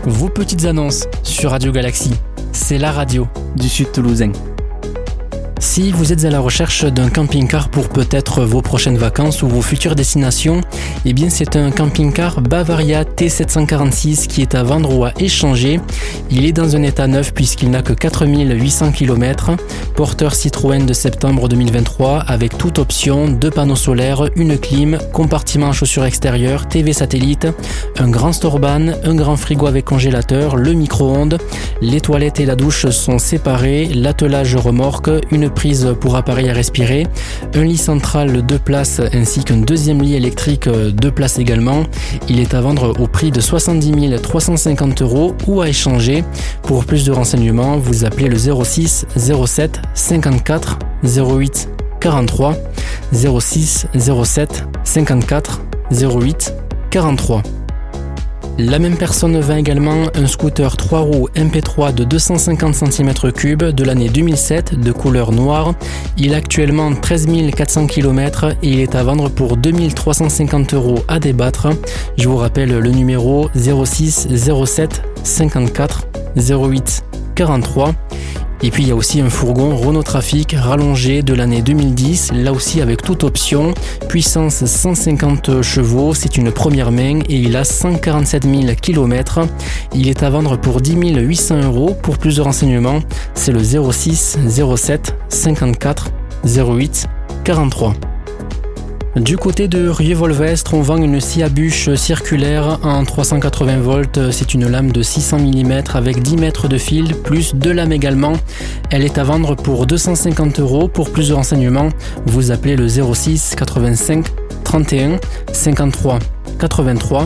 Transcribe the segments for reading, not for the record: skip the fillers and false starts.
vos petites annonces sur Radio Galaxy. C'est la radio du Sud Toulousain. Si vous êtes à la recherche d'un camping-car pour peut-être vos prochaines vacances ou vos futures destinations, eh bien c'est un camping-car Bavaria T746 qui est à vendre ou à échanger. Il est dans un état neuf puisqu'il n'a que 4800 km, porteur Citroën de septembre 2023 avec toute option, 2 panneaux solaires, une clim, compartiment à chaussures extérieures, TV satellite, un grand storeban, un grand frigo avec congélateur, le micro-ondes, les toilettes et la douche sont séparées, l'attelage remorque, une prise pour appareil à respirer, un lit central 2 places ainsi qu'un deuxième lit électrique 2 places également. Il est à vendre au prix de 70 350 € ou à échanger. Pour plus de renseignements, vous appelez le 06 07 54 08 43 06 07 54 08 43. La même personne vend également un scooter 3 roues MP3 de 250 cm3 de l'année 2007 de couleur noire. Il a actuellement 13 400 km et il est à vendre pour 2350 € à débattre. Je vous rappelle le numéro 06 07 54 08 43. Et puis il y a aussi un fourgon Renault Trafic rallongé de l'année 2010, là aussi avec toute option, puissance 150 chevaux, c'est une première main et il a 147 000 km. Il est à vendre pour 10 800 €. Pour plus de renseignements, c'est le 06 07 54 08 43. Du côté de Rieux-Volvestre, on vend une scie à bûche circulaire en 380 volts. C'est une lame de 600 mm avec 10 mètres de fil, plus 2 lames également. Elle est à vendre pour 250 €. Pour plus de renseignements, vous appelez le 06 85 31 53 83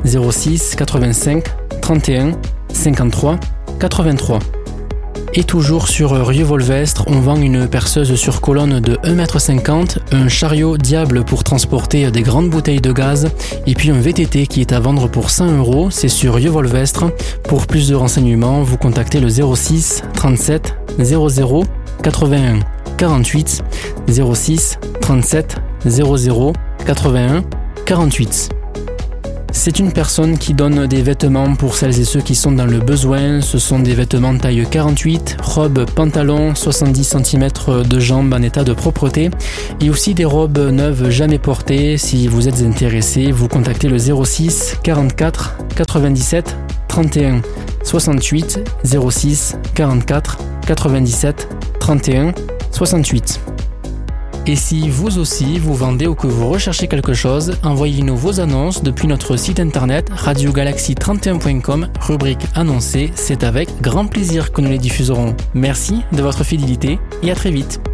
06 85 31 53 83. Et toujours sur Rieux-Volvestre, on vend une perceuse sur colonne de 1,50 m, un chariot diable pour transporter des grandes bouteilles de gaz et puis un VTT qui est à vendre pour 100 €, c'est sur Rieux-Volvestre. Pour plus de renseignements, vous contactez le 06 37 00 81 48 06 37 00 81 48. C'est une personne qui donne des vêtements pour celles et ceux qui sont dans le besoin. Ce sont des vêtements taille 48, robes, pantalons, 70 cm de jambes en état de propreté et aussi des robes neuves jamais portées. Si vous êtes intéressé, vous contactez le 06 44 97 31 68 06 44 97 31 68. Et si vous aussi vous vendez ou que vous recherchez quelque chose, envoyez-nous vos annonces depuis notre site internet radiogalaxy31.com, rubrique annoncée. C'est avec grand plaisir que nous les diffuserons. Merci de votre fidélité et à très vite.